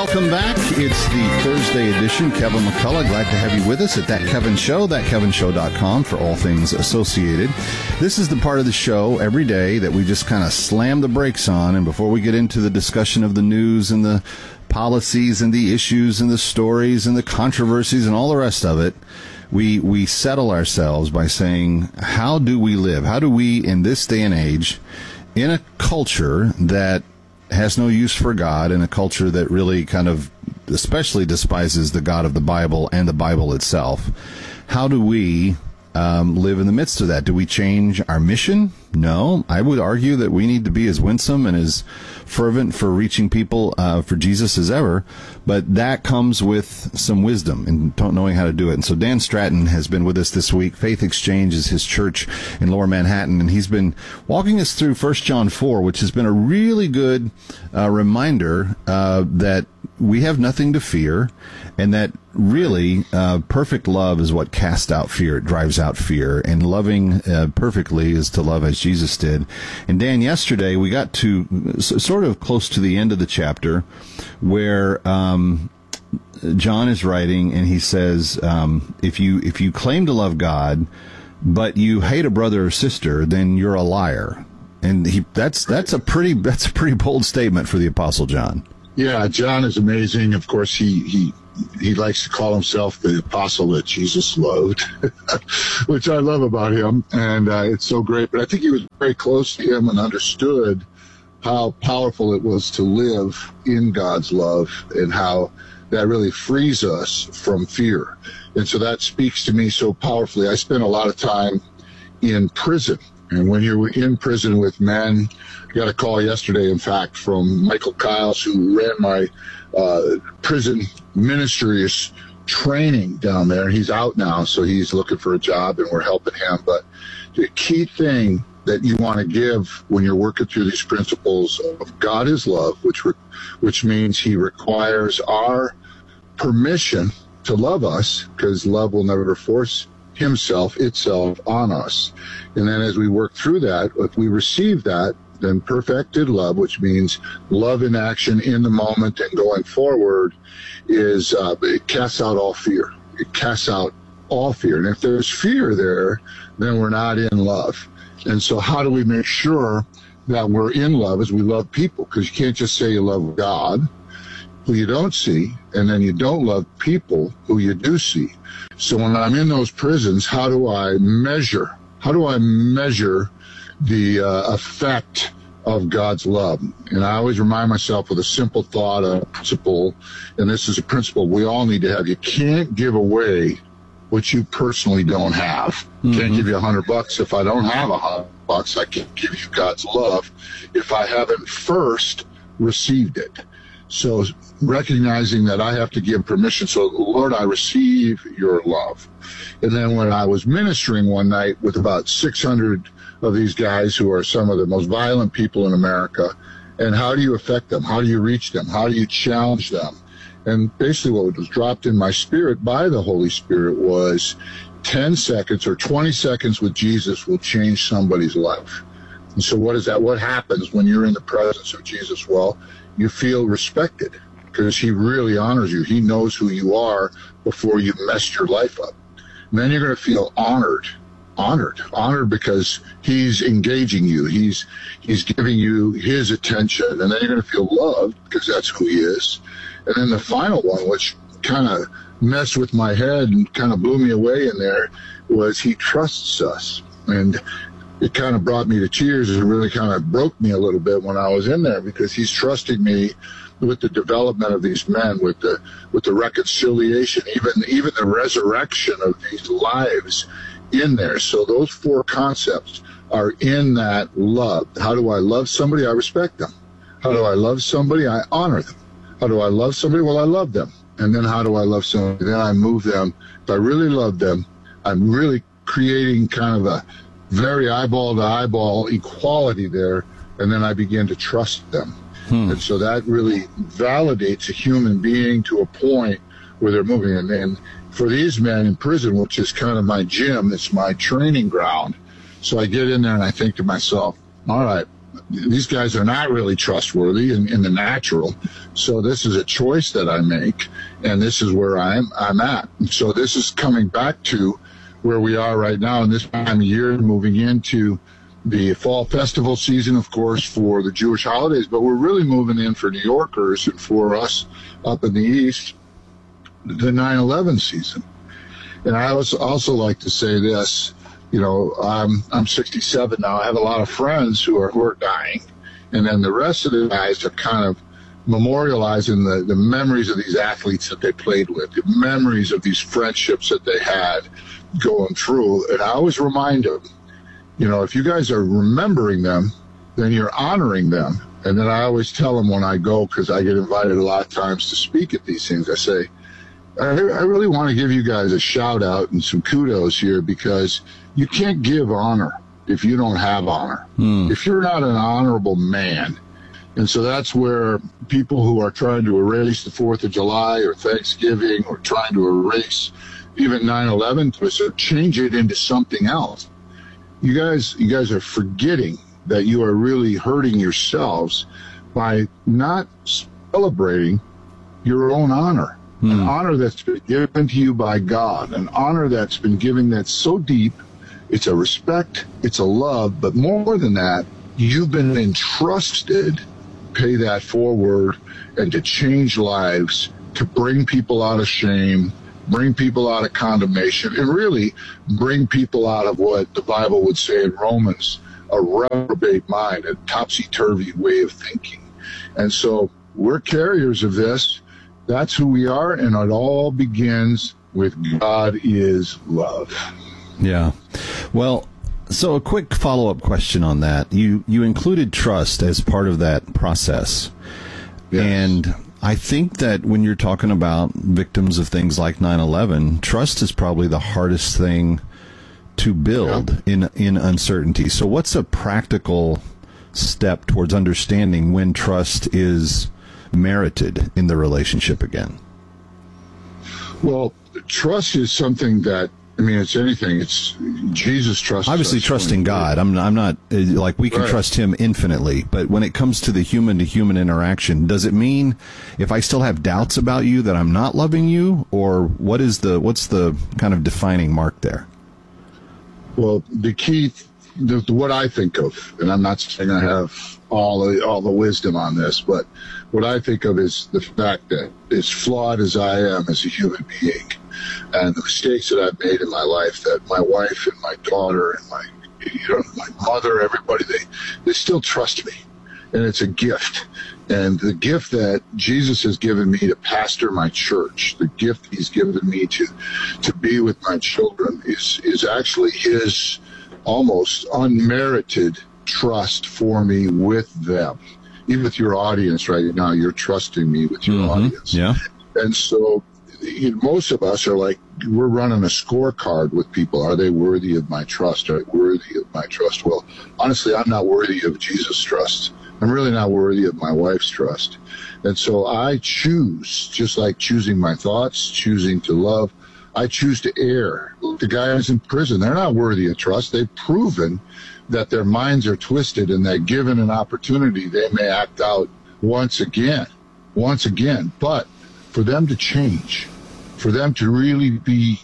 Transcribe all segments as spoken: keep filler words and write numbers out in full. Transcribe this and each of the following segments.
welcome back. It's the Thursday edition. Kevin McCullough, glad to have you with us at That Kevin Show, that kevin show dot com for all things associated. This is the part of the show every day that we just kind of slam the brakes on, and before we get into the discussion of the news and the policies and the issues and the stories and the controversies and all the rest of it, we we settle ourselves by saying, how do we live? How do we, in this day and age, in a culture that has no use for God, in a culture that really kind of especially despises the God of the Bible and the Bible itself, how do we um, live in the midst of that? Do we change our mission? No. I would argue that we need to be as winsome and as fervent for reaching people uh, for Jesus as ever, but that comes with some wisdom and knowing how to do it. And so Dan Stratton has been with us this week. Faith Exchange is his church in Lower Manhattan, and he's been walking us through First John four, which has been a really good uh, reminder uh, that we have nothing to fear, and that really uh, perfect love is what casts out fear. It drives out fear, and loving uh, perfectly is to love as Jesus did. And Dan, yesterday we got to sort of close to the end of the chapter where um, John is writing, and he says, um, if you if you claim to love God, but you hate a brother or sister, then you're a liar. And he that's that's a pretty that's a pretty bold statement for the Apostle John. Yeah, John is amazing. Of course, he he he likes to call himself the apostle that Jesus loved, which I love about him, and uh, it's so great. But I think he was very close to him and understood how powerful it was to live in God's love, and how that really frees us from fear. And so that speaks to me so powerfully. I spent a lot of time in prison. And when you're in prison with men, I got a call yesterday, in fact, from Michael Kiles, who ran my uh, prison ministry's training down there. He's out now, so he's looking for a job, and we're helping him. But the key thing that you want to give when you're working through these principles of God is love, which re- which means he requires our permission to love us, because love will never force himself, itself on us. And then as we work through that, if we receive that, then perfected love, which means love in action in the moment and going forward, is uh, it casts out all fear. It casts out all fear. And if there's fear there, then we're not in love. And so how do we make sure that we're in love as we love people? Because you can't just say you love God, who you don't see, and then you don't love people who you do see. So when I'm in those prisons, how do I measure? How do I measure the uh, effect of God's love? And I always remind myself with a simple thought, a principle, and this is a principle we all need to have. You can't give away what you personally don't have. Mm-hmm. Can't give you a hundred bucks if I don't have a hundred bucks. I can't give you God's love if I haven't first received it. So recognizing that I have to give permission. So, Lord, I receive your love. And then when I was ministering one night with about six hundred of these guys who are some of the most violent people in America, and how do you affect them? How do you reach them? How do you challenge them? And basically what was dropped in my spirit by the Holy Spirit was ten seconds or twenty seconds with Jesus will change somebody's life. And so what is that? What happens when you're in the presence of Jesus? Well, you feel respected because he really honors you. He knows who you are before you've messed your life up. And then you're going to feel honored, honored, honored because he's engaging you. He's he's giving you his attention. And then you're going to feel loved because that's who he is. And then the final one, which kind of messed with my head and kind of blew me away in there, was he trusts us. And it kind of brought me to tears. It really kind of broke me a little bit when I was in there, because he's trusting me with the development of these men, with the with the reconciliation, even even the resurrection of these lives in there. So those four concepts are in that love. How do I love somebody? I respect them. How do I love somebody? I honor them. How do I love somebody? Well, I love them. And then how do I love somebody? Then I move them. If I really love them, I'm really creating kind of a very eyeball to eyeball equality there, and then I begin to trust them. Hmm. And so that really validates a human being to a point where they're moving. And, and for these men in prison, which is kind of my gym, it's my training ground. So I get in there and I think to myself, all right, these guys are not really trustworthy in, in the natural. So this is a choice that I make, and this is where I'm I'm at. So this is coming back to where we are right now in this time of year, moving into the fall festival season, of course, for the Jewish holidays, but we're really moving in for New Yorkers and for us up in the East, the nine eleven season. And I also also like to say this, you know, I'm I'm sixty-seven now. I have a lot of friends who are who are dying, and then the rest of the guys are kind of memorializing the, the memories of these athletes that they played with, the memories of these friendships that they had going through. And I always remind them, you know, if you guys are remembering them, then you're honoring them. And then I always tell them when I go, because I get invited a lot of times to speak at these things, I say, I, I really want to give you guys a shout out and some kudos here, because you can't give honor if you don't have honor. Mm. If you're not an honorable man. And so that's where people who are trying to erase the fourth of July or Thanksgiving or trying to erase even nine eleven to us, or change it into something else. You guys, you guys are forgetting that you are really hurting yourselves by not celebrating your own honor. Mm. An honor that's been given to you by God, an honor that's been given that's so deep. It's a respect, it's a love, but more than that, you've been entrusted to pay that forward and to change lives, to bring people out of shame, bring people out of condemnation, and really bring people out of what the Bible would say in Romans, a reprobate mind, a topsy-turvy way of thinking. And so we're carriers of this. That's who we are, and it all begins with God is love. Yeah. Well, so a quick follow-up question on that. You you included trust as part of that process. Yes. And I think that when you're talking about victims of things like nine eleven, trust is probably the hardest thing to build yeah. in in uncertainty. So what's a practical step towards understanding when trust is merited in the relationship again? Well, trust is something that, I mean, it's anything. It's Jesus trusts Obviously, us trusting God. I'm, I'm not, like, we can right. trust him infinitely. But when it comes to the human-to-human interaction, does it mean if I still have doubts about you that I'm not loving you? Or what is the, what's the kind of defining mark there? Well, the key, the, what I think of, and I'm not saying I have all the, all the wisdom on this, but what I think of is the fact that as flawed as I am as a human being, and the mistakes that I've made in my life, that my wife and my daughter and my, you know, my mother, everybody, they, they still trust me. And it's a gift. And the gift that Jesus has given me to pastor my church, the gift he's given me to, to be with my children is, is actually his almost unmerited trust for me with them. Even with your audience right now, you're trusting me with your mm-hmm. audience. Yeah. And so, you know, most of us are like, we're running a scorecard with people. Are they worthy of my trust? Are they worthy of my trust? Well, honestly, I'm not worthy of Jesus' trust. I'm really not worthy of my wife's trust. And so I choose, just like choosing my thoughts, choosing to love, I choose to err. The guys in prison, they're not worthy of trust. They've proven that their minds are twisted, and that given an opportunity, they may act out once again, once again. But for them to change, for them to really be,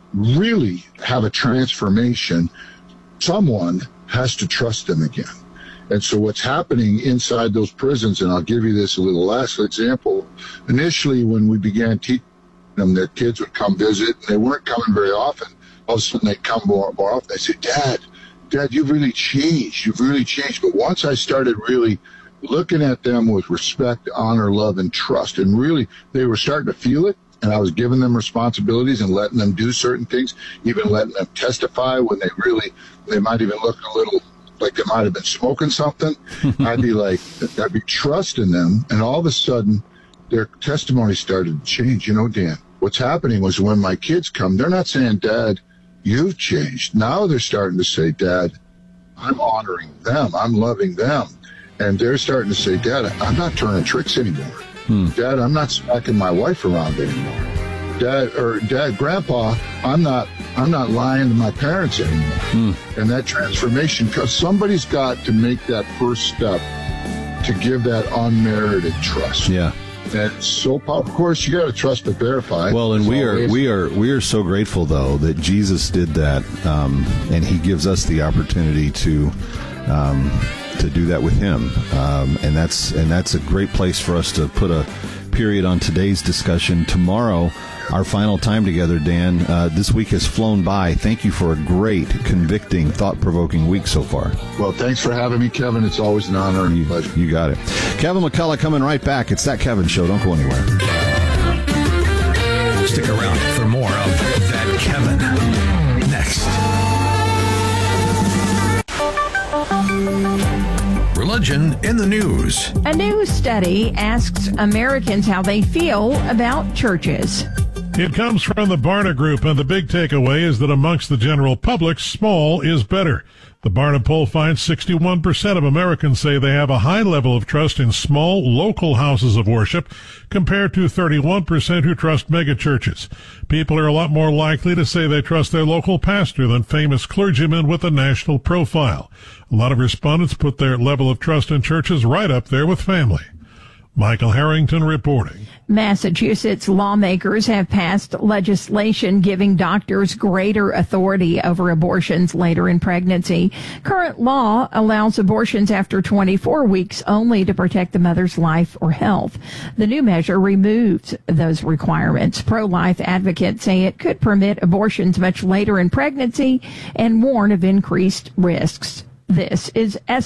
really have a transformation, someone has to trust them again. And so what's happening inside those prisons, and I'll give you this a little last example. Initially, when we began teaching them, their kids would come visit, and they weren't coming very often. All of a sudden, they'd come more, more often. They say, Dad, Dad, you've really changed. You've really changed. But once I started really looking at them with respect, honor, love, and trust, and really they were starting to feel it, and I was giving them responsibilities and letting them do certain things, even letting them testify when they really, they might even look a little like they might have been smoking something. I'd be like, I'd be trusting them, and all of a sudden their testimony started to change. You know, Dan, what's happening was when my kids come, they're not saying, Dad, you've changed. Now they're starting to say, Dad, I'm honoring them. I'm loving them. And they're starting to say, Dad, I'm not turning tricks anymore. Hmm. Dad, I'm not smacking my wife around anymore. Dad or Dad, Grandpa, I'm not, I'm not lying to my parents anymore. Mm. And that transformation, because somebody's got to make that first step to give that unmerited trust. Yeah. And so, of course, you got to trust but verify. Well, and we are we are we are so grateful though that Jesus did that, um, and He gives us the opportunity to um, to do that with Him, um, and that's and that's a great place for us to put a period on today's discussion. Tomorrow, our final time together, Dan. Uh, this week has flown by. Thank you for a great, convicting, thought-provoking week so far. Well, thanks for having me, Kevin. It's always an honor and you, a pleasure. You got it. Kevin McCullough coming right back. It's That Kevin Show. Don't go anywhere. Stick around for more of That Kevin. Next. Religion in the news. A new study asks Americans how they feel about churches. It comes from the Barna Group, and the big takeaway is that amongst the general public, small is better. The Barna poll finds sixty-one percent of Americans say they have a high level of trust in small, local houses of worship, compared to thirty-one percent who trust megachurches. People are a lot more likely to say they trust their local pastor than famous clergymen with a national profile. A lot of respondents put their level of trust in churches right up there with family. Michael Harrington reporting. Massachusetts lawmakers have passed legislation giving doctors greater authority over abortions later in pregnancy. Current law allows abortions after twenty-four weeks only to protect the mother's life or health. The new measure removes those requirements. Pro-life advocates say it could permit abortions much later in pregnancy and warn of increased risks. This is